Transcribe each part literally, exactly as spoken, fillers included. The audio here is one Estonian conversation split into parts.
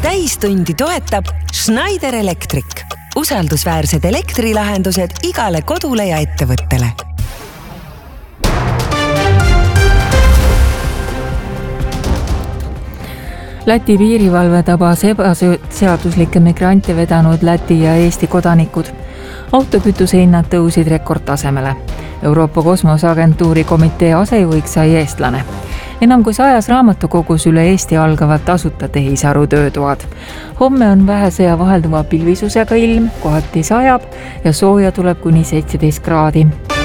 täistundi toetab Schneider Electric. Usaldusväärsed elektrilahendused igale kodule ja ettevõttele. Läti piirivalve tabas ebaseaduslikke migrante vedanud Läti ja Eesti kodanikud. Autokütuse hinnad tõusid rekordtasemele. Euroopa Kosmoseagentuuri komitee asejuhiks sai eestlane. Enam kui sajas raamatukogus üle Eesti algavad tasuta tehisaru töötoad. Homme on vähese ja vahelduva pilvisusega ilm, kohati sajab ja sooja tuleb kuni seitseteist kraadi.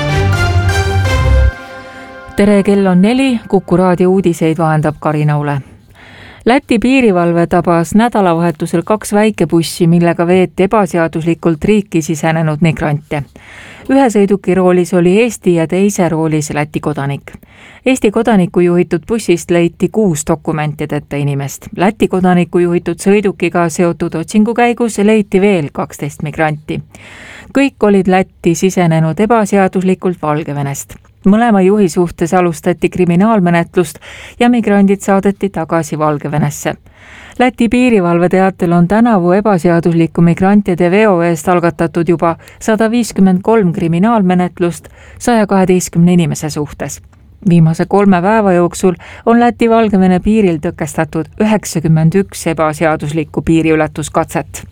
Tere, kell on neli, Kuku raadio uudiseid vahendab Karina Ule. Läti piirivalve tabas nädalavahetusel kaks väikebussi, millega veeti ebaseaduslikult riiki sisenenud migrante. Ühe sõiduki roolis oli Eesti ja teise roolis Läti kodanik. Eesti kodaniku juhitud bussist leiti kuus dokumentideta inimest. Läti kodaniku juhitud sõidukiga seotud otsingu käigus leiti veel kaksteist migranti. Kõik olid Lätti sisenenud ebaseaduslikult Valgevenest. Mõlema juhi suhtes alustati kriminaalmenetlust ja migrandid saadeti tagasi Valgevenesse. Läti piirivalve teatel on tänavu ebaseadusliku migrantide veo eest algatatud juba sada viiskümmend kolm kriminaalmenetlust saja kaheteistkümne inimese suhtes. Viimase kolme päeva jooksul on Läti Valgevene piiril tõkestatud üheksakümmend üks ebaseaduslikku piiriületuskatset.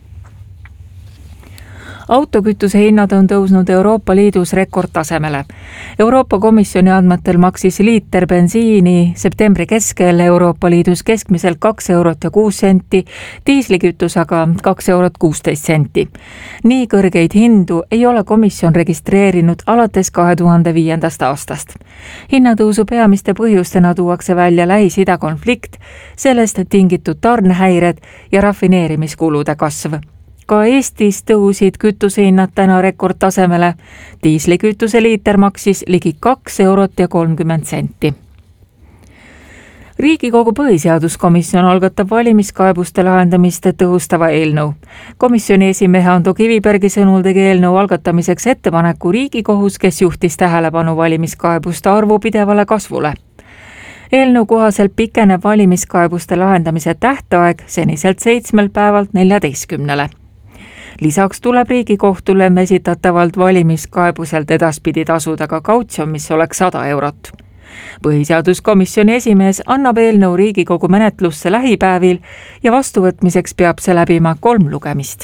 Autokütuse hinnad on tõusnud Euroopa Liidus rekordtasemele. Euroopa Komisjoni andmetel maksis liiter bensiini septembri keskel Euroopa Liidus keskmiselt kaks eurot ja kuus senti, diislikütus aga kaks eurot kuusteist senti. Nii kõrgeid hindu ei ole komisjon registreerinud alates kahe tuhande viiendast aastast. Hinnatõusu peamiste põhjustena tuuakse välja Lähis-Ida konflikt, sellest tingitud tarnehäired ja rafineerimiskulude kasv. Ka Eestis tõusid kütusehinnad täna rekordtasemele. Diislikütuse liiter maksis ligi kaks eurot ja kolmkümmend senti. Riigikogu põhiseaduskomisjon algatab valimiskaebuste lahendamist tõhustava eelnõu. Komisjoni esimehe Ando Kivibergi sõnul tegi eelnõu algatamiseks ettepaneku Riigikohus, kes juhtis tähelepanu valimiskaebuste arvu pidevale kasvule. Eelnõu kohaselt pikeneb valimiskaebuste lahendamise tähtaeg seniselt seitsmelt päevalt neljateistkümnele. Lisaks tuleb Riigikohtule esitatavalt valimiskaebuselt edaspidi tasuda ka kautsjon, mis oleks sada eurot. Põhiseaduskomisjoni esimees annab eelnõu Riigikogu menetlusse lähipäevil ja vastuvõtmiseks peab see läbima kolm lugemist.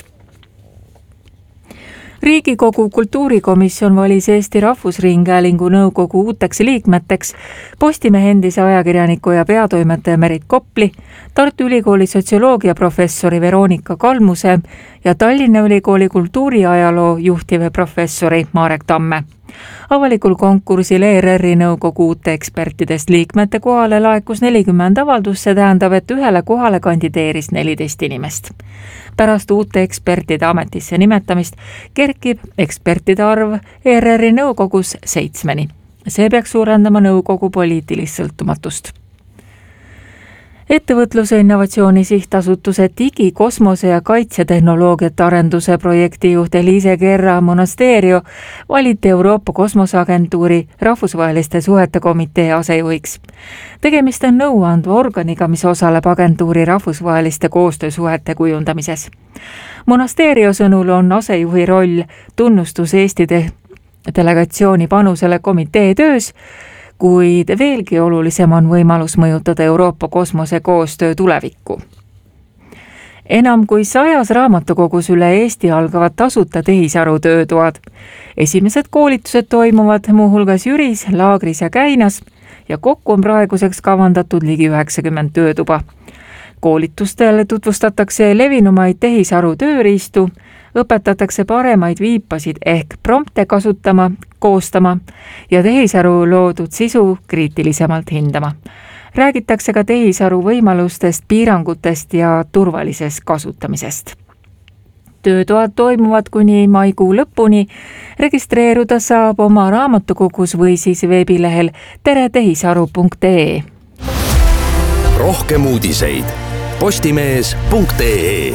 Riigikogu kultuurikomisjon valis Eesti Rahvusringhäälingu nõukogu uuteks liikmeteks Postimehe endise ajakirjaniku ja peatoimetaja Merit Kopli, Tartu Ülikooli sotsioloogia professori Veronika Kalmuse ja Tallinna Ülikooli kultuuriajaloo juhtive professori Marek Tamme. Avalikul konkursil E R R-i nõukogu uute ekspertidest liikmete kohale laekus nelikümmend avaldust, see tähendab, et ühele kohale kandideeris neliteist inimest. Pärast uute ekspertide ametisse nimetamist kerkib ekspertide arv E R R-i nõukogus seitsmeni. See peaks suurendama nõukogu poliitilist sõltumatust. Ettevõtluse innovatsiooni sihtasutuse digi, kosmose ja kaitsetehnoloogiate arenduse projekti juht Elise Guerra Monasterio valiti Euroopa Kosmoseagentuuri rahvusvaheliste suhete komitee asejuhiks. Tegemist on nõuandva organiga, mis osaleb agentuuri rahvusvaheliste koostöösuhete kujundamises. Monasterio sõnul on asejuhi roll tunnustus Eesti te- delegatsiooni panusele komitee töös, kuid veelgi olulisem on võimalus mõjutada Euroopa kosmose koostöö tulevikku. Enam kui sajas raamatukogus üle Eesti algavad tasuta tehisaru töötoad. Esimesed koolitused toimuvad muuhulgas Jüris, Laagris ja Käinas ja kokku on praeguseks kavandatud ligi üheksakümmend töötuba. Koolitustel tutvustatakse levinumaid tehisaru tööriistu, õpetatakse paremaid viipasid ehk prompte kasutama, koostama ja tehisaru loodud sisu kriitilisemalt hindama. Räägitakse ka tehisaru võimalustest, piirangutest ja turvalisest kasutamisest. Töötoad toimuvad kuni maikuu lõpuni. Registreeruda saab oma raamatukogus või siis veebilehel tere tehisaru punkt ee. Rohkem uudiseid postimees punkt ee.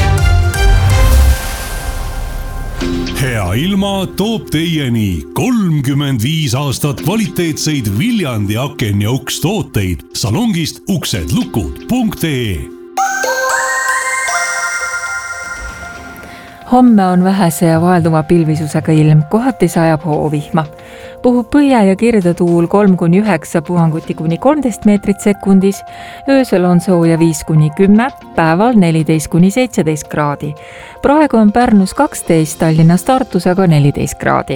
Hea ilma toob teieni kolmkümmend viis aastat kvaliteetseid Viljandi aken ja uks tooteid salongist uksed lukud punkt ee. homme on vähese ja vaelduva pilvisusega ilm, kohati sajab hoovihma. Puhub põhja- ja kirdetuul kolm kuni üheksa, puhanguti kuni kolmteist meetrit sekundis, öösel on sooja viis kuni kümme, päeval neliteist kuni seitseteist kraadi. Praegu on Pärnus kaksteist, Tallinnas Tartus aga neliteist kraadi.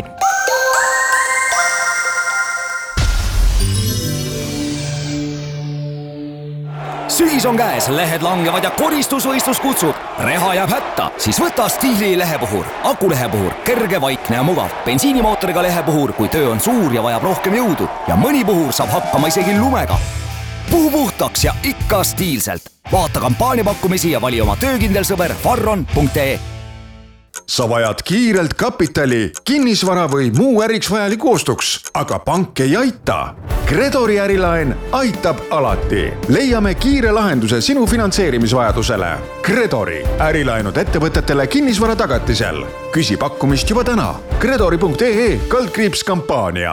Sügis on käes, lehed langevad ja koristusvõistlus kutsub. Reha jääb hätta, siis võta Stiili lehepuhur. Akulehepuhur, kerge, vaikne ja mugav. Bensiinimootoriga lehepuhur, kui töö on suur ja vajab rohkem jõudu. Ja mõni puhur saab hakkama isegi lumega. Puhu puhtaks ja ikka stiilselt. Vaata kampaaniapakkumisi ja vali oma töökindel sõber farron punkt ee. Sa vajad kiirelt kapitali, kinnisvara või muu äriks vajaliku ostuks, aga pank ei aita. Gredori ärilaen aitab alati. Leiame kiire lahenduse sinu finantseerimisvajadusele. Gredori ärilaenud ettevõtetele kinnisvara tagatisel. Küsi pakkumist juba täna. Gredori punkt ee kaldkriips kampaania.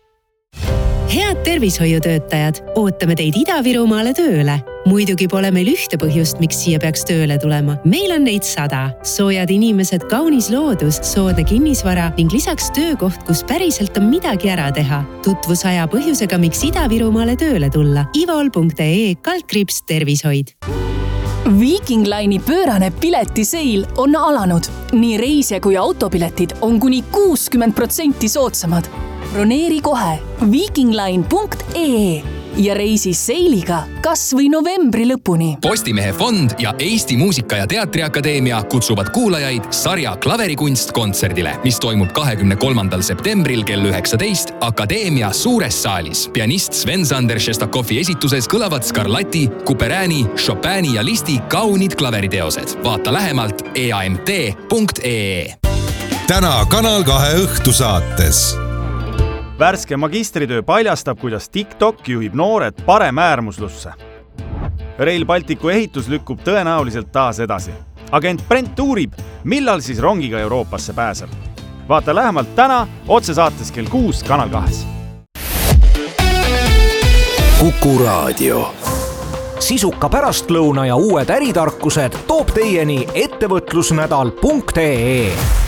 Head tervishoiutöötajad, ootame teid Ida-Virumaale tööle. Muidugi pole meil ühte põhjust, miks siia peaks tööle tulema. Meil on neid sada. Soojad inimesed, kaunis loodus, soodne kinnisvara ning lisaks töökoht, kus päriselt on midagi ära teha. Tutvus aja põhjusega, miks Ida-Virumaale tööle tulla. ivol punkt ee kaldkriips tervishoid. Viking Line'i pöörane piletiseil on alanud. Nii reisija kui autopiletid on kuni kuuskümmend protsenti soodsamad. Broneeri kohe vikingline punkt ee ja reisi seiliga kas või novembri lõpuni. Postimehe fond ja Eesti Muusika- ja Teatriakadeemia kutsuvad kuulajaid sarja Klaverikunst kontserdile, mis toimub kahekümne kolmandal septembril kell üheksateist Akadeemia suures saalis. Pianist Sven-Sander Šestakovi esituses kõlavad Scarlatti, Couperini, Chopini ja Listi kaunid klaveriteosed. Vaata lähemalt e a m t punkt ee. Täna Kanal kahe õhtusaates. Värske magistritöö paljastab, kuidas TikTok juhib noored paremäärmuslusse. Rail Balticu ehitus lükkub tõenäoliselt taas edasi. Agent Brent uurib, millal siis rongiga Euroopasse pääseb. Vaata lähemalt täna otsesaates kell kuus Kanal kahes. Kuku Raadio. Sisuka pärastlõuna ja uued äritarkused toob teieni ettevõtlusnädal punkt ee.